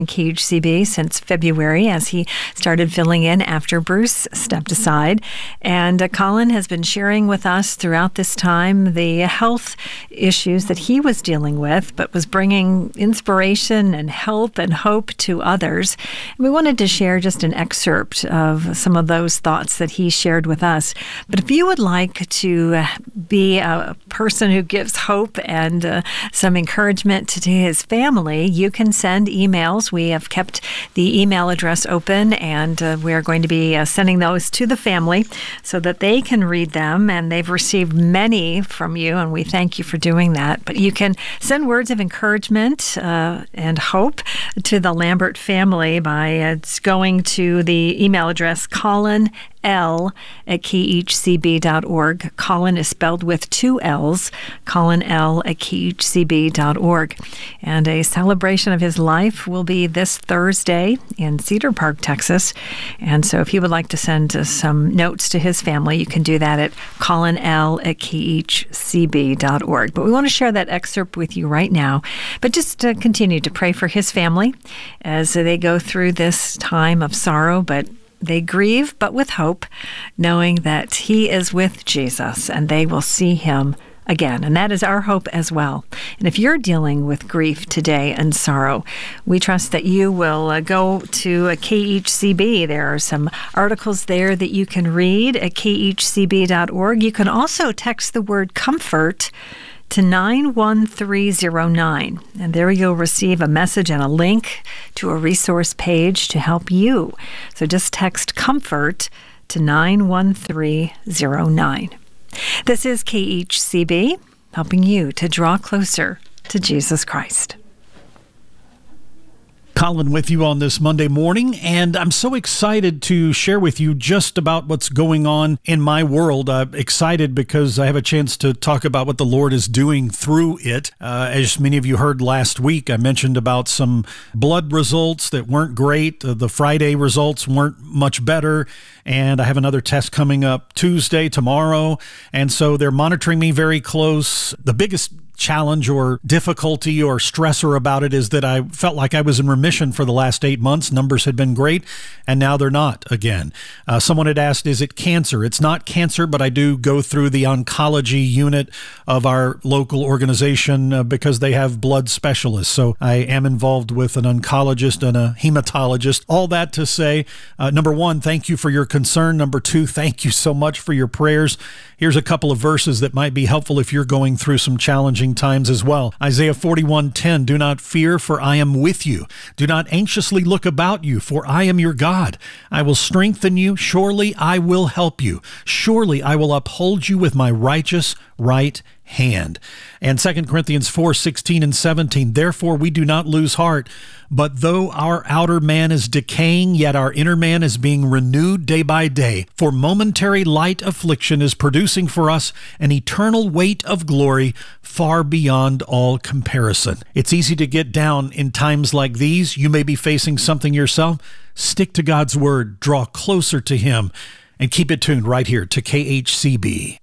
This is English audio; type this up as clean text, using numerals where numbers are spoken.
KHCB since February as he started filling in after Bruce stepped aside. And Colin has been sharing with us throughout this time the health issues that he was dealing with, but was bringing inspiration and help and hope to others. And we wanted to share just an excerpt of some of those thoughts that he shared with us. But if you would like to be a person who gives hope and some encouragement to his family, you can send emails. We have kept the email address open, and we are going to be sending those to the family so that they can read them, and they've received many from you, and we thank you for doing that. But you can send words of encouragement and hope to the Lambert family by going to the email address ColinL@khcb.org. Colin is spelled with two L's, ColinL@khcb.org. And a celebration of his life will be this Thursday in Cedar Park, Texas. And so if you would like to send some notes to his family, you can do that at ColinL@khcb.org. But we want to share that excerpt with you right now. But just continue to pray for his family as they go through this time of sorrow, but they grieve, but with hope, knowing that he is with Jesus and they will see him again. And that is our hope as well. And if you're dealing with grief today and sorrow, we trust that you will go to a KHCB. There are some articles there that you can read at khcb.org. You can also text the word comfort to 91309. And there you'll receive a message and a link to a resource page to help you. So just text comfort to 91309. This is KHCB, helping you to draw closer to Jesus Christ. Colin with you on this Monday morning, and I'm so excited to share with you just about what's going on in my world. I'm excited because I have a chance to talk about what the Lord is doing through it. As many of you heard last week, I mentioned about some blood results that weren't great. The Friday results weren't much better, and I have another test coming up Tuesday, tomorrow, and so they're monitoring me very close. The biggest challenge or difficulty or stressor about it is that I felt like I was in remission for the last 8 months. Numbers had been great, and now they're not again. Someone had asked, is it cancer? It's not cancer, but I do go through the oncology unit of our local organization because they have blood specialists. So I am involved with an oncologist and a hematologist. All that to say, number one, thank you for your concern. Number two, thank you so much for your prayers. Here's a couple of verses that might be helpful if you're going through some challenging times as well. Isaiah 41:10, do not fear, for I am with you. Do not anxiously look about you, for I am your God. I will strengthen you. Surely I will help you. Surely I will uphold you with my righteous right hand. And 2 Corinthians 4:16 and 17, therefore we do not lose heart, but though our outer man is decaying, yet our inner man is being renewed day by day. For momentary light affliction is producing for us an eternal weight of glory far beyond all comparison. It's easy to get down in times like these. You may be facing something yourself. Stick to God's word, draw closer to Him, and keep it tuned right here to KHCB.